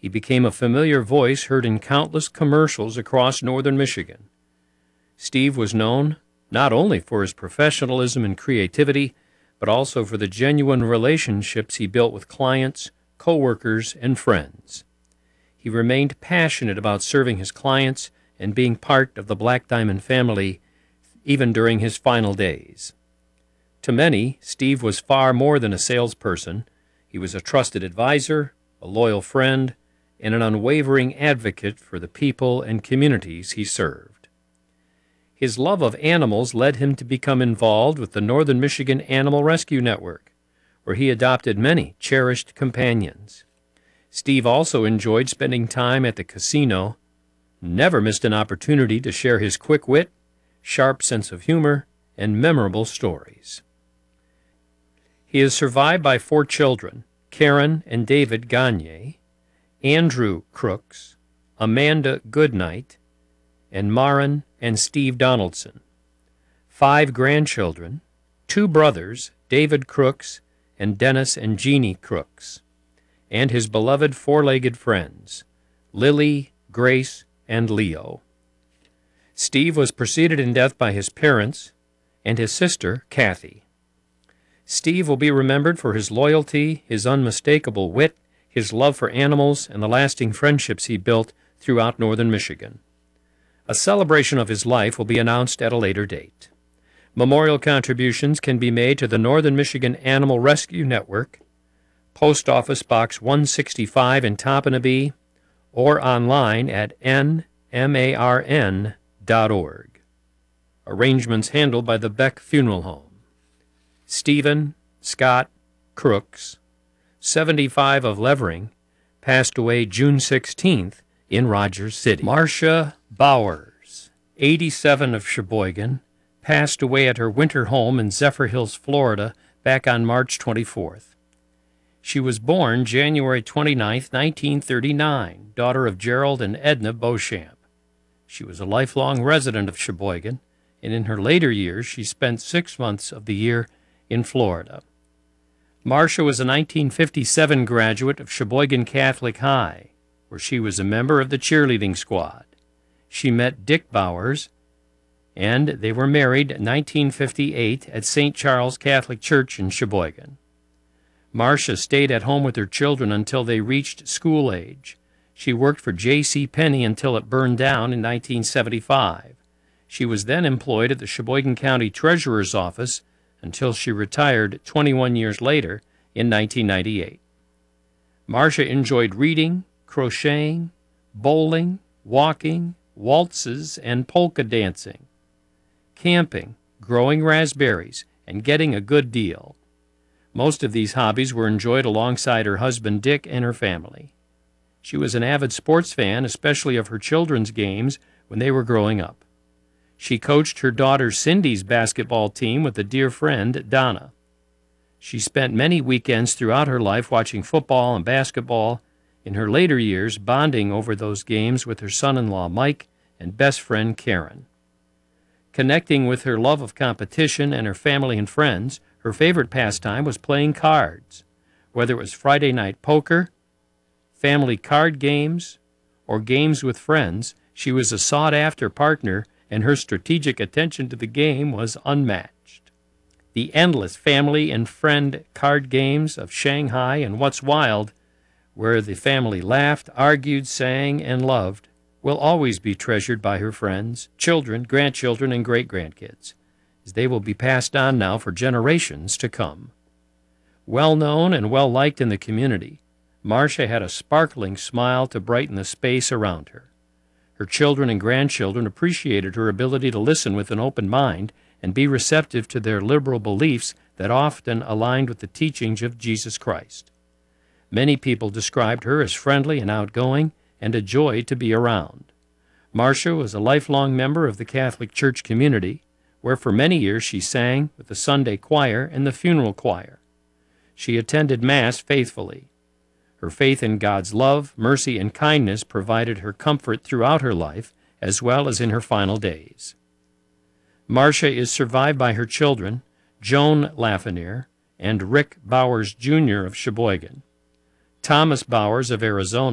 He became a familiar voice heard in countless commercials across northern Michigan. Steve was known not only for his professionalism and creativity, but also for the genuine relationships he built with clients, coworkers, and friends. He remained passionate about serving his clients and being part of the Black Diamond family even during his final days. To many, Steve was far more than a salesperson. He was a trusted advisor, a loyal friend, and an unwavering advocate for the people and communities he served. His love of animals led him to become involved with the Northern Michigan Animal Rescue Network, where he adopted many cherished companions. Steve also enjoyed spending time at the casino, never missed an opportunity to share his quick wit, sharp sense of humor, and memorable stories. He is survived by 4 children, Karen and David Gagne, Andrew Crooks, Amanda Goodnight, and Maren and Steve Donaldson. 5 grandchildren, 2 brothers, David Crooks and Dennis and Jeannie Crooks, and his beloved 4-legged friends, Lily, Grace, and Leo. Steve was preceded in death by his parents and his sister, Kathy. Steve will be remembered for his loyalty, his unmistakable wit, his love for animals, and the lasting friendships he built throughout northern Michigan. A celebration of his life will be announced at a later date. Memorial contributions can be made to the Northern Michigan Animal Rescue Network, Post Office Box 165 in Toppinabee, or online at nmarn.org. Arrangements handled by the Beck Funeral Home. Stephen Scott Crooks, 75 of Levering, passed away June 16th in Rogers City. Marcia Bowers, 87 of Sheboygan, passed away at her winter home in Zephyr Hills, Florida, back on March 24th. She was born January 29, 1939, daughter of Gerald and Edna Beauchamp. She was a lifelong resident of Sheboygan, and in her later years she spent 6 months of the year in Florida. Marcia was a 1957 graduate of Sheboygan Catholic High, where she was a member of the cheerleading squad. She met Dick Bowers, and they were married in 1958 at St. Charles Catholic Church in Sheboygan. Marcia stayed at home with her children until they reached school age. She worked for J.C. Penney until it burned down in 1975. She was then employed at the Sheboygan County Treasurer's Office until she retired 21 years later in 1998. Marcia enjoyed reading, crocheting, bowling, walking, waltzes, and polka dancing, camping, growing raspberries, and getting a good deal. Most of these hobbies were enjoyed alongside her husband Dick and her family. She was an avid sports fan, especially of her children's games when they were growing up. She coached her daughter Cindy's basketball team with a dear friend, Donna. She spent many weekends throughout her life watching football and basketball, in her later years bonding over those games with her son-in-law Mike and best friend Karen. Connecting with her love of competition and her family and friends, her favorite pastime was playing cards, whether it was Friday night poker, family card games, or games with friends. She was a sought-after partner, and her strategic attention to the game was unmatched. The endless family and friend card games of Shanghai and What's Wild, where the family laughed, argued, sang, and loved, will always be treasured by her friends, children, grandchildren, and great-grandkids, as they will be passed on now for generations to come. Well-known and well-liked in the community, Marcia had a sparkling smile to brighten the space around her. Her children and grandchildren appreciated her ability to listen with an open mind and be receptive to their liberal beliefs that often aligned with the teachings of Jesus Christ. Many people described her as friendly and outgoing and a joy to be around. Marcia was a lifelong member of the Catholic Church community, where for many years she sang with the Sunday choir and the funeral choir. She attended Mass faithfully. Her faith in God's love, mercy, and kindness provided her comfort throughout her life, as well as in her final days. Marcia is survived by her children, Joan Lafreniere and Rick Bowers, Jr. of Sheboygan, Thomas Bowers of Arizona,